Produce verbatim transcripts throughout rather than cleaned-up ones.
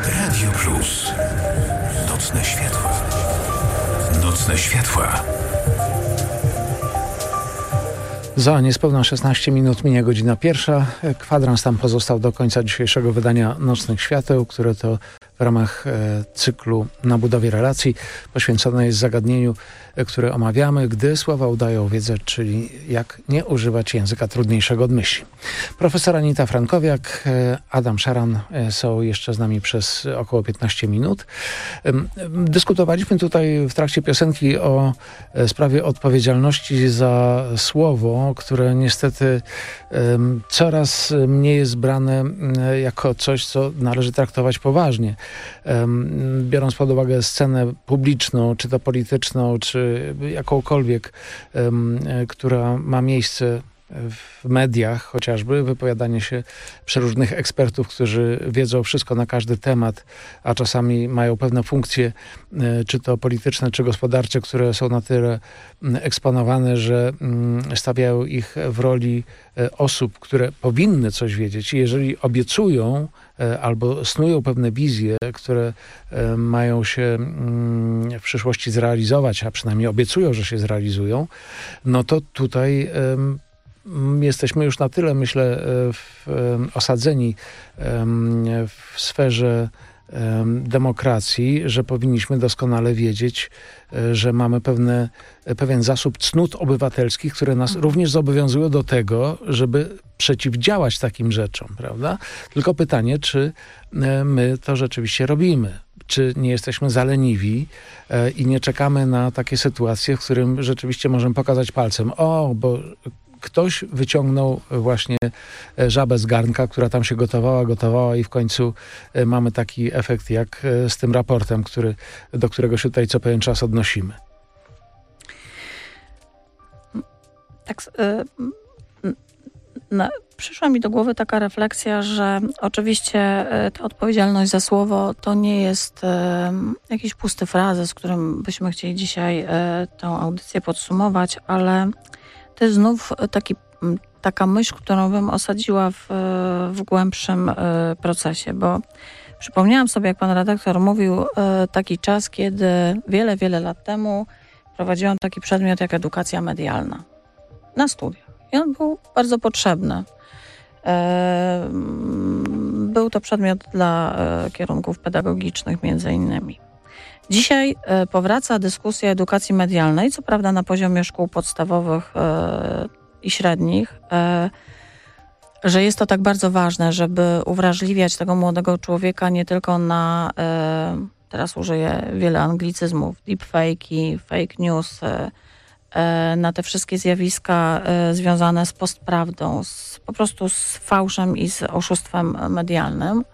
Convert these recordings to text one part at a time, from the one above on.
Radio Plus. Nocne światła. Nocne światła. Za niespełna szesnaście minut minie godzina pierwsza. Kwadrans nam pozostał do końca dzisiejszego wydania Nocnych Świateł, które to w ramach e, cyklu Na budowie relacji poświęcone jest zagadnieniu, e, które omawiamy, gdy słowa udają wiedzę, czyli jak nie używać języka trudniejszego od myśli. Profesor Anita Frankowiak, e, Adam Szaran e, są jeszcze z nami przez około piętnaście minut. E, dyskutowaliśmy tutaj w trakcie piosenki o e, sprawie odpowiedzialności za słowo, które niestety e, coraz mniej jest brane e, jako coś, co należy traktować poważnie. Biorąc pod uwagę scenę publiczną, czy to polityczną, czy jakąkolwiek, która ma miejsce w mediach chociażby, wypowiadanie się przeróżnych ekspertów, którzy wiedzą wszystko na każdy temat, a czasami mają pewne funkcje, czy to polityczne, czy gospodarcze, które są na tyle eksponowane, że stawiają ich w roli osób, które powinny coś wiedzieć. I jeżeli obiecują albo snują pewne wizje, które mają się w przyszłości zrealizować, a przynajmniej obiecują, że się zrealizują, no to tutaj jesteśmy już na tyle, myślę, w, osadzeni w sferze demokracji, że powinniśmy doskonale wiedzieć, że mamy pewne, pewien zasób cnót obywatelskich, które nas również zobowiązują do tego, żeby przeciwdziałać takim rzeczom, prawda? Tylko pytanie, czy my to rzeczywiście robimy? Czy nie jesteśmy zaleniwi e, i nie czekamy na takie sytuacje, w którym rzeczywiście możemy pokazać palcem, o, bo ktoś wyciągnął właśnie żabę z garnka, która tam się gotowała, gotowała i w końcu mamy taki efekt jak z tym raportem, który, do którego się tutaj co pewien czas odnosimy. Tak, y, na, przyszła mi do głowy taka refleksja, że oczywiście ta odpowiedzialność za słowo to nie jest y, jakiś pusty frazes, z którym byśmy chcieli dzisiaj y, tą audycję podsumować, ale to jest znów taki, taka myśl, którą bym osadziła w, w głębszym y, procesie, bo przypomniałam sobie, jak pan redaktor mówił, y, taki czas, kiedy wiele, wiele lat temu prowadziłam taki przedmiot jak edukacja medialna na studiach. I on był bardzo potrzebny. Y, był to przedmiot dla y, kierunków pedagogicznych między innymi. Dzisiaj e, powraca dyskusja edukacji medialnej, co prawda na poziomie szkół podstawowych e, i średnich, e, że jest to tak bardzo ważne, żeby uwrażliwiać tego młodego człowieka nie tylko na, e, teraz użyję wiele anglicyzmów, deepfake'i, fake news, e, e, na te wszystkie zjawiska e, związane z postprawdą, z, po prostu z fałszem i z oszustwem medialnym,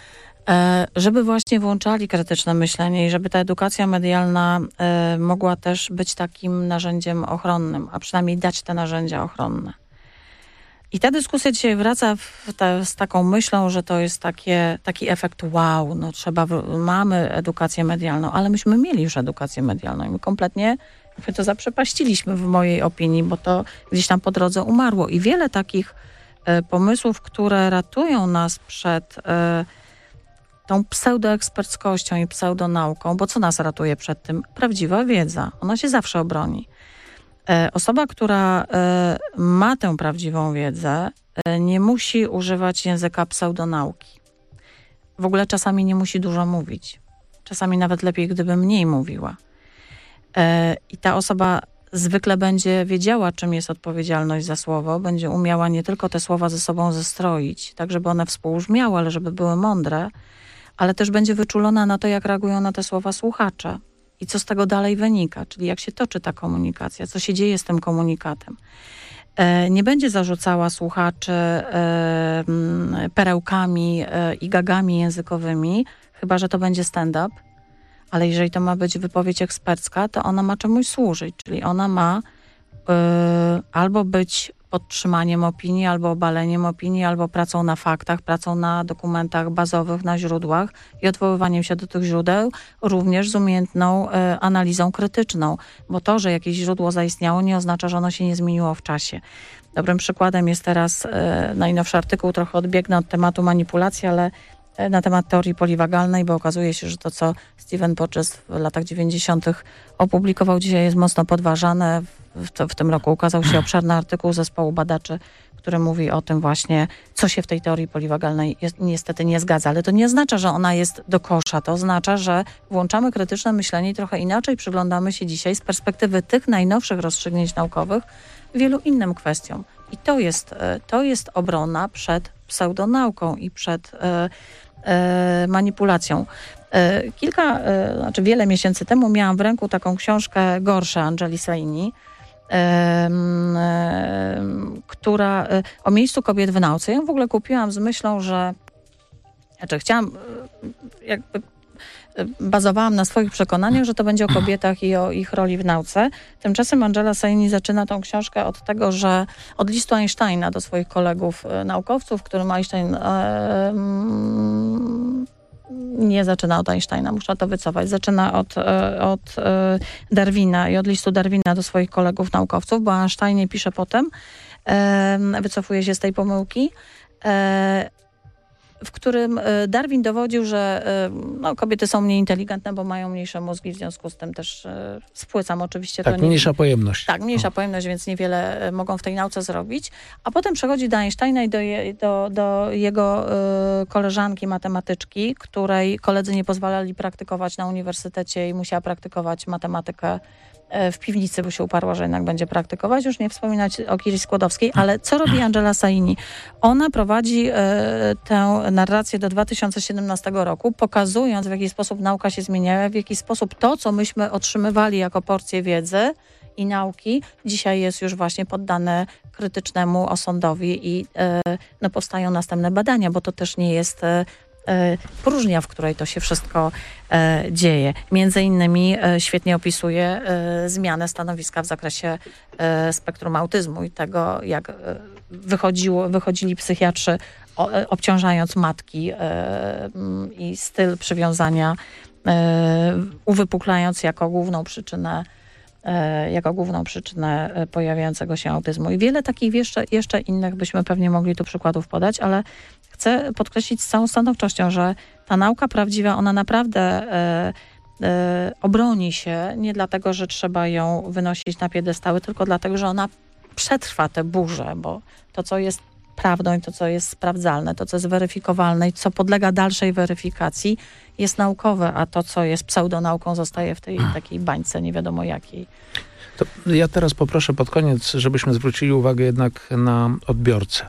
żeby właśnie włączali krytyczne myślenie i żeby ta edukacja medialna e, mogła też być takim narzędziem ochronnym, a przynajmniej dać te narzędzia ochronne. I ta dyskusja dzisiaj wraca w te, z taką myślą, że to jest takie, taki efekt wow, no trzeba, mamy edukację medialną, ale myśmy mieli już edukację medialną i my kompletnie my to zaprzepaściliśmy w mojej opinii, bo to gdzieś tam po drodze umarło. I wiele takich e, pomysłów, które ratują nas przed e, tą pseudoeksperckością i pseudonauką, bo co nas ratuje przed tym? Prawdziwa wiedza. Ona się zawsze obroni. E, osoba, która e, ma tę prawdziwą wiedzę, e, nie musi używać języka pseudonauki. W ogóle czasami nie musi dużo mówić. Czasami nawet lepiej, gdyby mniej mówiła. E, I ta osoba zwykle będzie wiedziała, czym jest odpowiedzialność za słowo, będzie umiała nie tylko te słowa ze sobą zestroić, tak żeby one współbrzmiały, ale żeby były mądre, ale też będzie wyczulona na to, jak reagują na te słowa słuchacze i co z tego dalej wynika, czyli jak się toczy ta komunikacja, co się dzieje z tym komunikatem. E, nie będzie zarzucała słuchaczy e, perełkami e, i gagami językowymi, chyba że to będzie stand-up, ale jeżeli to ma być wypowiedź ekspercka, to ona ma czemuś służyć, czyli ona ma e, albo być podtrzymaniem opinii, albo obaleniem opinii, albo pracą na faktach, pracą na dokumentach bazowych, na źródłach i odwoływaniem się do tych źródeł, również z umiejętną e, analizą krytyczną, bo to, że jakieś źródło zaistniało, nie oznacza, że ono się nie zmieniło w czasie. Dobrym przykładem jest teraz e, najnowszy artykuł, trochę odbiegnę od tematu manipulacji, ale na temat teorii poliwagalnej, bo okazuje się, że to, co Stephen Porges w latach dziewięćdziesiątych opublikował, dzisiaj jest mocno podważane. W, to, w tym roku ukazał się obszerny artykuł zespołu badaczy, który mówi o tym właśnie, co się w tej teorii poliwagalnej jest, niestety nie zgadza. Ale to nie oznacza, że ona jest do kosza. To oznacza, że włączamy krytyczne myślenie i trochę inaczej przyglądamy się dzisiaj z perspektywy tych najnowszych rozstrzygnięć naukowych wielu innym kwestiom. I to jest, to jest obrona przed pseudonauką i przed e, e, manipulacją. E, kilka, e, znaczy wiele miesięcy temu miałam w ręku taką książkę Gorsze Angeli Saini, e, e, która e, o miejscu kobiet w nauce. Ja ją w ogóle kupiłam z myślą, że znaczy chciałam e, jakby bazowałam na swoich przekonaniach, że to będzie o kobietach i o ich roli w nauce. Tymczasem Angela Saini zaczyna tą książkę od tego, że od listu Einsteina do swoich kolegów e, naukowców, w którym Einstein e, mm, nie zaczyna od Einsteina, muszę to wycofać. Zaczyna od, e, od e, Darwina i od listu Darwina do swoich kolegów naukowców, bo Einstein nie pisze potem, e, wycofuje się z tej pomyłki. E, w którym Darwin dowodził, że no, kobiety są mniej inteligentne, bo mają mniejsze mózgi, w związku z tym też e, spłycam oczywiście. Tak, to nie, mniejsza pojemność. Tak, mniejsza o. pojemność, więc niewiele mogą w tej nauce zrobić. A potem przechodzi do Einsteina i do, je, do, do jego e, koleżanki matematyczki, której koledzy nie pozwalali praktykować na uniwersytecie i musiała praktykować matematykę w piwnicy, bo się uparła, że jednak będzie praktykować. Już nie wspominać o Kiri Skłodowskiej, ale co robi Angela Saini? Ona prowadzi e, tę narrację do dwa tysiące siedemnastego roku, pokazując, w jaki sposób nauka się zmieniała, w jaki sposób to, co myśmy otrzymywali jako porcję wiedzy i nauki, dzisiaj jest już właśnie poddane krytycznemu osądowi i e, no, powstają następne badania, bo to też nie jest e, próżnia, w której to się wszystko e, dzieje. Między innymi e, świetnie opisuje e, zmianę stanowiska w zakresie e, spektrum autyzmu i tego, jak e, wychodziło, wychodzili psychiatrzy, o, e, obciążając matki e, i styl przywiązania e, uwypuklając jako główną przyczynę e, jako główną przyczynę pojawiającego się autyzmu. I wiele takich jeszcze, jeszcze innych byśmy pewnie mogli tu przykładów podać, ale chcę podkreślić z całą stanowczością, że ta nauka prawdziwa, ona naprawdę e, e, obroni się nie dlatego, że trzeba ją wynosić na piedestały, tylko dlatego, że ona przetrwa te burze, bo to, co jest prawdą i to, co jest sprawdzalne, to, co jest weryfikowalne i co podlega dalszej weryfikacji, jest naukowe, a to, co jest pseudonauką, zostaje w tej takiej bańce nie wiadomo jakiej. To ja teraz poproszę pod koniec, żebyśmy zwrócili uwagę jednak na odbiorcę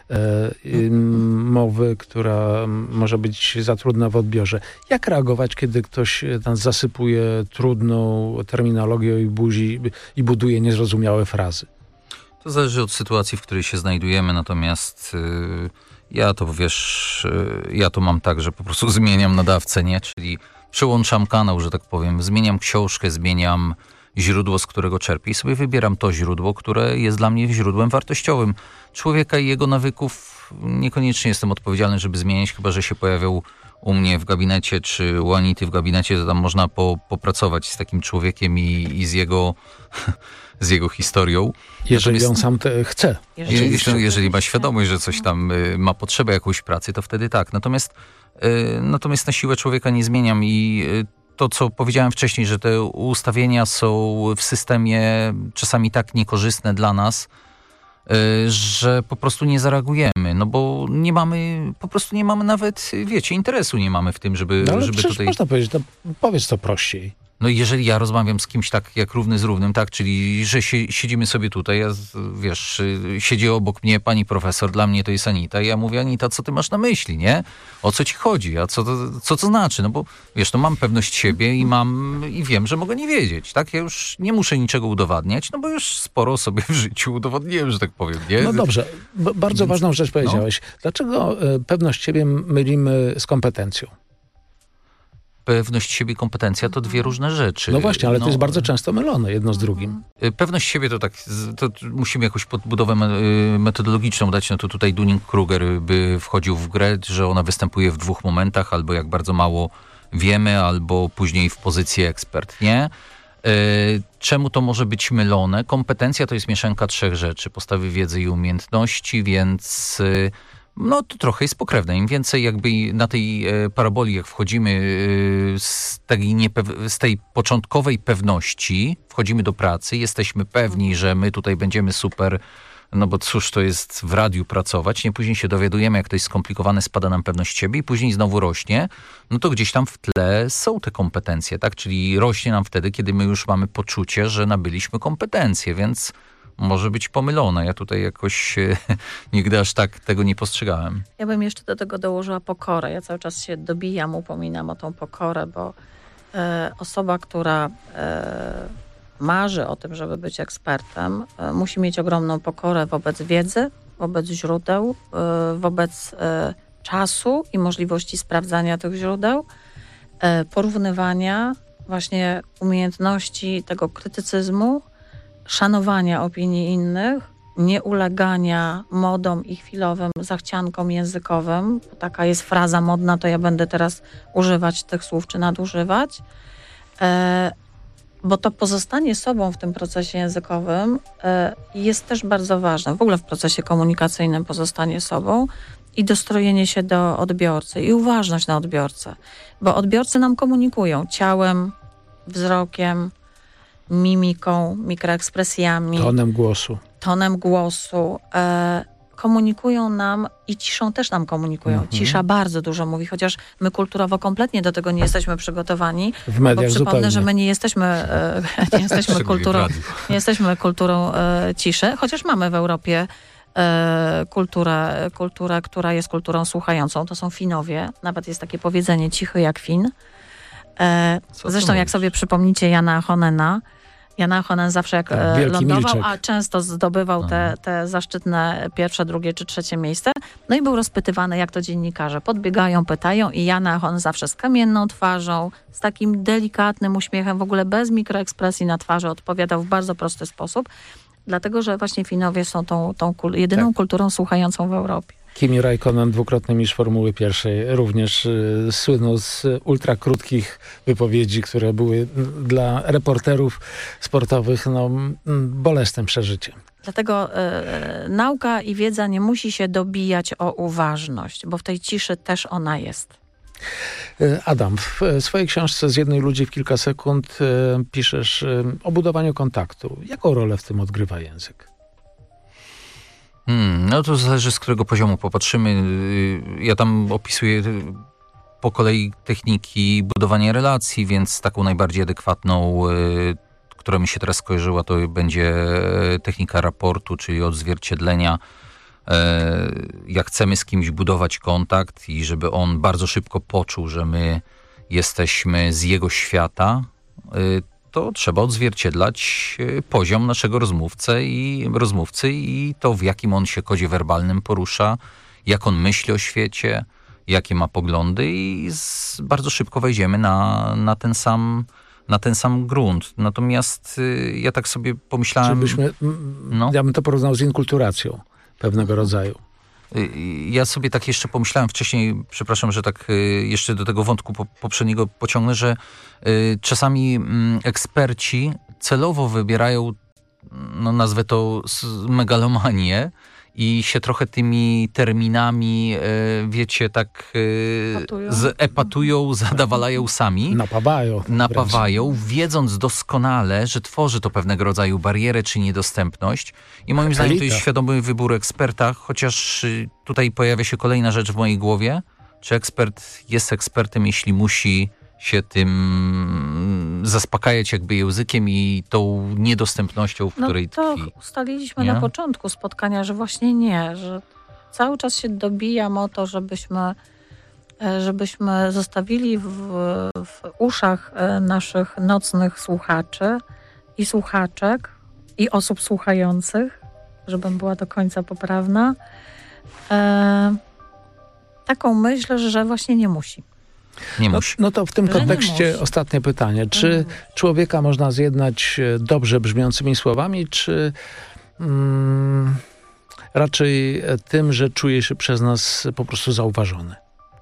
e, mowy, która może być za trudna w odbiorze. Jak reagować, kiedy ktoś nas zasypuje trudną terminologią i, buzi, i buduje niezrozumiałe frazy? To zależy od sytuacji, w której się znajdujemy, natomiast yy, ja to, wiesz, yy, ja to mam tak, że po prostu zmieniam nadawcę, nie? Czyli przełączam kanał, że tak powiem, zmieniam książkę, zmieniam źródło, z którego czerpię i sobie wybieram to źródło, które jest dla mnie źródłem wartościowym. Człowieka i jego nawyków niekoniecznie jestem odpowiedzialny, żeby zmieniać, chyba że się pojawiał u mnie w gabinecie, czy u Anity w gabinecie, to tam można po, popracować z takim człowiekiem i, i z jego z jego historią. Jeżeli Natomiast, on sam te chce. Jeżeli, jeżeli, jeżeli ma świadomość, że coś tam y, ma potrzebę jakąś pracy, to wtedy tak. Natomiast, y, natomiast na siłę człowieka nie zmieniam i y, to, co powiedziałem wcześniej, że te ustawienia są w systemie czasami tak niekorzystne dla nas, y, że po prostu nie zareagujemy, no bo nie mamy, po prostu nie mamy nawet, wiecie, interesu nie mamy w tym, żeby, no ale żeby tutaj... można powiedzieć, no, powiedz to prościej. No i jeżeli ja rozmawiam z kimś tak jak równy z równym, tak, czyli że się, siedzimy sobie tutaj, ja, wiesz, siedzi obok mnie pani profesor, dla mnie to jest Anita i ja mówię, Anita, co ty masz na myśli, nie? O co ci chodzi? A co to, co to znaczy? No bo wiesz, no mam pewność siebie i mam, i wiem, że mogę nie wiedzieć, tak? Ja już nie muszę niczego udowadniać, no bo już sporo sobie w życiu udowodniłem, że tak powiem, nie? No dobrze, B- bardzo Więc, ważną rzecz powiedziałeś. No. Dlaczego y, pewność siebie mylimy z kompetencją? Pewność siebie i kompetencja to dwie różne rzeczy. No właśnie, ale no, to jest bardzo często mylone jedno z drugim. Pewność siebie to tak, to musimy jakąś podbudowę metodologiczną dać, no to tutaj Dunning-Kruger by wchodził w grę, że ona występuje w dwóch momentach, albo jak bardzo mało wiemy, albo później w pozycji ekspert, nie? Czemu to może być mylone? Kompetencja to jest mieszanka trzech rzeczy. Postawy wiedzy i umiejętności, więc no to trochę jest pokrewne. Im więcej jakby na tej paraboli, jak wchodzimy z tej, niepew- z tej początkowej pewności, wchodzimy do pracy, jesteśmy pewni, że my tutaj będziemy super, no bo cóż to jest w radiu pracować, nie później się dowiadujemy, jak to jest skomplikowane, spada nam pewność siebie i później znowu rośnie, no to gdzieś tam w tle są te kompetencje, tak? Czyli rośnie nam wtedy, kiedy my już mamy poczucie, że nabyliśmy kompetencje, więc może być pomylone. Ja tutaj jakoś e, nigdy aż tak tego nie postrzegałem. Ja bym jeszcze do tego dołożyła pokorę. Ja cały czas się dobijam, upominam o tą pokorę, bo e, osoba, która e, marzy o tym, żeby być ekspertem, e, musi mieć ogromną pokorę wobec wiedzy, wobec źródeł, e, wobec e, czasu i możliwości sprawdzania tych źródeł, e, porównywania, właśnie umiejętności tego krytycyzmu, szanowania opinii innych, nieulegania modom i chwilowym zachciankom językowym. Taka jest fraza modna, to ja będę teraz używać tych słów czy nadużywać. E, bo to pozostanie sobą w tym procesie językowym e, jest też bardzo ważne. W ogóle w procesie komunikacyjnym pozostanie sobą i dostrojenie się do odbiorcy i uważność na odbiorcę. Bo odbiorcy nam komunikują ciałem, wzrokiem, mimiką, mikroekspresjami. Tonem głosu. Tonem głosu. E, komunikują nam i ciszą też nam komunikują. Mhm. Cisza bardzo dużo mówi, chociaż my kulturowo kompletnie do tego nie jesteśmy przygotowani. W mediach bo przypomnę, zupełnie. że my nie jesteśmy, e, nie jesteśmy kulturą, nie jesteśmy kulturą e, ciszy, chociaż mamy w Europie e, kulturę, kulturę, która jest kulturą słuchającą. To są Finowie. Nawet jest takie powiedzenie cichy jak Fin. E, zresztą jak sobie przypomnicie Jana Honena, Jana Honen zawsze jak tak, lądował, milczek. a często zdobywał te, te zaszczytne pierwsze, drugie czy trzecie miejsce. No i był rozpytywany, jak to dziennikarze podbiegają, pytają i Jana Honen zawsze z kamienną twarzą, z takim delikatnym uśmiechem, w ogóle bez mikroekspresji na twarzy odpowiadał w bardzo prosty sposób. Dlatego, że właśnie Finowie są tą, tą kul- jedyną tak. kulturą słuchającą w Europie. Kimi Räikkönen, dwukrotny mistrz Formuły Pierwszej, również y, słynął z ultra krótkich wypowiedzi, które były y, dla reporterów sportowych no, y, bolesnym przeżyciem. Dlatego y, nauka i wiedza nie musi się dobijać o uważność, bo w tej ciszy też ona jest. Y, Adam, w swojej książce Z jednej ludzi w kilka sekund y, piszesz y, o budowaniu kontaktu. Jaką rolę w tym odgrywa język? Hmm, no to zależy, z którego poziomu popatrzymy. Ja tam opisuję po kolei techniki budowania relacji, więc taką najbardziej adekwatną, która mi się teraz skojarzyła, to będzie technika raportu, czyli odzwierciedlenia. Jak chcemy z kimś budować kontakt i żeby on bardzo szybko poczuł, że my jesteśmy z jego świata, to trzeba odzwierciedlać poziom naszego rozmówcy i, rozmówcy i to, w jakim on się kodzie werbalnym porusza, jak on myśli o świecie, jakie ma poglądy i z, bardzo szybko wejdziemy na, na, ten sam, na ten sam grunt. Natomiast y, ja tak sobie pomyślałem... Żebyśmy, no. Ja bym to porównał z inkulturacją pewnego rodzaju. Ja sobie tak jeszcze pomyślałem wcześniej, przepraszam, że tak jeszcze do tego wątku poprzedniego pociągnę, że czasami eksperci celowo wybierają, no nazwę to megalomanię i się trochę tymi terminami, wiecie, tak Epatują. epatują, zadawalają sami. Napawają. Napawają, wiedząc doskonale, że tworzy to pewnego rodzaju barierę czy niedostępność. I moim zdaniem to jest świadomy wybór eksperta, chociaż tutaj pojawia się kolejna rzecz w mojej głowie. Czy ekspert jest ekspertem, jeśli musi się tym zaspokajać jakby językiem i tą niedostępnością, w no której to tkwi. ustaliliśmy nie? na początku spotkania, że właśnie nie, że cały czas się dobijam o to, żebyśmy, żebyśmy zostawili w, w uszach naszych nocnych słuchaczy i słuchaczek i osób słuchających, żebym była do końca poprawna, e, taką myśl, że właśnie nie musi. Nie no, musi. no to w tym Że kontekście ostatnie pytanie. Czy człowieka można zjednać dobrze brzmiącymi słowami, czy mm, raczej tym, że czuje się przez nas po prostu zauważony?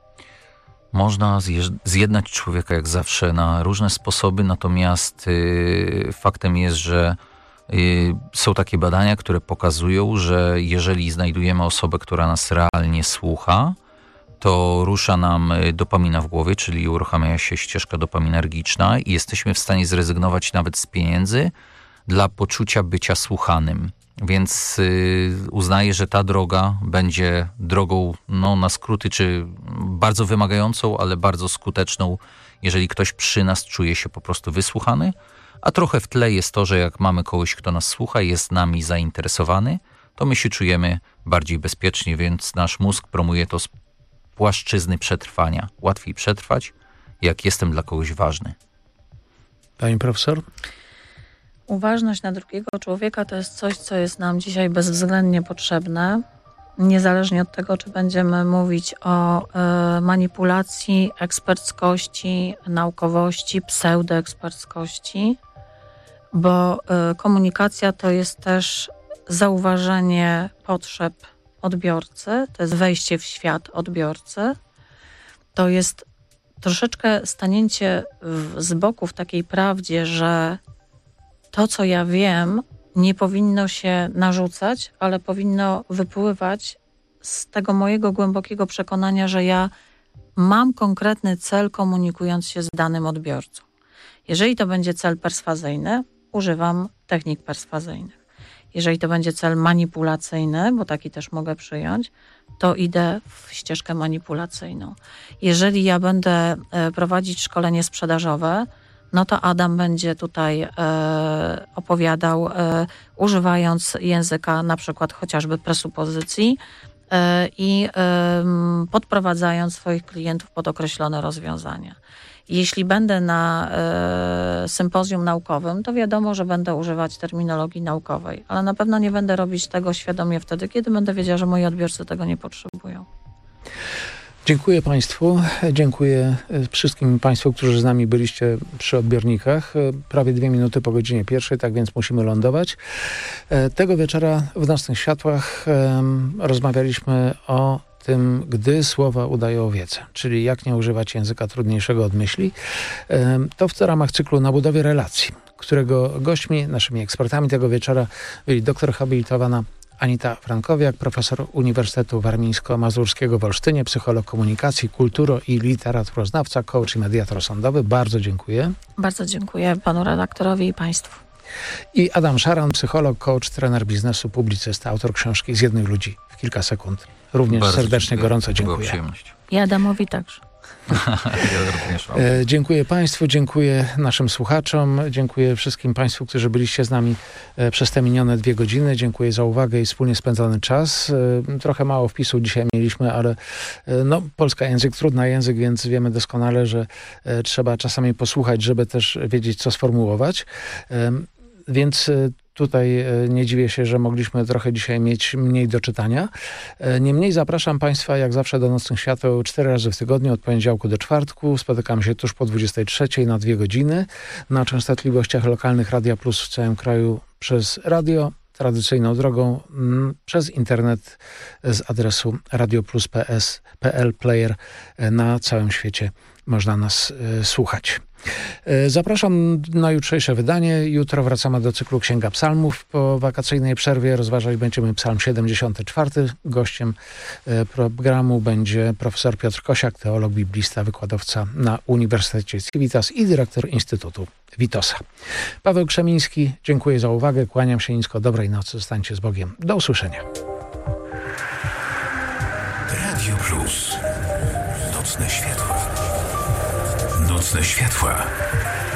Można zjednać człowieka jak zawsze na różne sposoby, natomiast y, faktem jest, że Są takie badania, które pokazują, że jeżeli znajdujemy osobę, która nas realnie słucha, to rusza nam dopamina w głowie, czyli uruchamia się ścieżka dopaminergiczna i jesteśmy w stanie zrezygnować nawet z pieniędzy dla poczucia bycia słuchanym. Więc y, uznaję, że ta droga będzie drogą no, na skróty, czy bardzo wymagającą, ale bardzo skuteczną, jeżeli ktoś przy nas czuje się po prostu wysłuchany. A trochę w tle jest to, że jak mamy kogoś, kto nas słucha, jest nami zainteresowany, to my się czujemy bardziej bezpiecznie, więc nasz mózg promuje to z płaszczyzny przetrwania. Łatwiej przetrwać, jak jestem dla kogoś ważny. Pani profesor? Uważność na drugiego człowieka to jest coś, co jest nam dzisiaj bezwzględnie potrzebne. Niezależnie od tego, czy będziemy mówić o y, manipulacji, eksperckości, naukowości, pseudoeksperckości, bo y, komunikacja to jest też zauważenie potrzeb odbiorcy, to jest wejście w świat odbiorcy, to jest troszeczkę stanięcie w, z boku w takiej prawdzie, że to, co ja wiem, nie powinno się narzucać, ale powinno wypływać z tego mojego głębokiego przekonania, że ja mam konkretny cel, komunikując się z danym odbiorcą. Jeżeli to będzie cel perswazyjny, używam technik perswazyjnych. Jeżeli to będzie cel manipulacyjny, bo taki też mogę przyjąć, to idę w ścieżkę manipulacyjną. Jeżeli ja będę prowadzić szkolenie sprzedażowe, no to Adam będzie tutaj e, opowiadał, e, używając języka na przykład chociażby presupozycji e, i e, podprowadzając swoich klientów pod określone rozwiązania. Jeśli będę na e, sympozjum naukowym, to wiadomo, że będę używać terminologii naukowej, ale na pewno nie będę robić tego świadomie wtedy, kiedy będę wiedziała, że moi odbiorcy tego nie potrzebują. Dziękuję Państwu, dziękuję wszystkim Państwu, którzy z nami byliście przy odbiornikach. Prawie dwie minuty po godzinie pierwszej, tak więc musimy lądować. Tego wieczora w Nocnych Światłach rozmawialiśmy o tym, gdy słowa udają wiedzę, czyli jak nie używać języka trudniejszego od myśli. To w ramach cyklu Na budowie relacji, którego gośćmi, naszymi ekspertami tego wieczora byli doktor habilitowana Anita Frankowiak, profesor Uniwersytetu Warmińsko-Mazurskiego w Olsztynie, psycholog komunikacji, kulturo- i literaturoznawca, coach i mediator sądowy. Bardzo dziękuję. Bardzo dziękuję panu redaktorowi i państwu. I Adam Szaran, psycholog, coach, trener biznesu, publicysta, autor książki Zjednój ludzi w kilka sekund. Również Bardzo serdecznie, dziękuję. gorąco dziękuję. Była przyjemność. I Adamowi także. Ja również mam. E, dziękuję Państwu, dziękuję naszym słuchaczom, dziękuję wszystkim Państwu, którzy byliście z nami e, przez te minione dwie godziny. Dziękuję za uwagę i wspólnie spędzony czas. E, trochę mało wpisów dzisiaj mieliśmy, ale e, no, polski język, trudny język, więc wiemy doskonale, że e, trzeba czasami posłuchać, żeby też wiedzieć, co sformułować. E, więc e, Tutaj nie dziwię się, że mogliśmy trochę dzisiaj mieć mniej do czytania. Niemniej zapraszam Państwa jak zawsze do Nocnych Świateł cztery razy w tygodniu, od poniedziałku do czwartku. Spotykamy się tuż po dwudziestej trzeciej na dwie godziny na częstotliwościach lokalnych Radia Plus w całym kraju przez radio, tradycyjną drogą m, przez internet z adresu radioplus kropka p l player na całym świecie można nas y, słuchać. Zapraszam na jutrzejsze wydanie. Jutro wracamy do cyklu Księga Psalmów. Po wakacyjnej przerwie rozważać będziemy Psalm siedemdziesiąty czwarty. Gościem programu będzie profesor Piotr Kosiak, teolog, biblista, wykładowca na Uniwersytecie Civitas i dyrektor Instytutu Witosa. Paweł Krzemiński, dziękuję za uwagę. Kłaniam się nisko. Dobrej nocy. Zostańcie z Bogiem. Do usłyszenia. Radio Plus. Nocne światła. Nocne światła.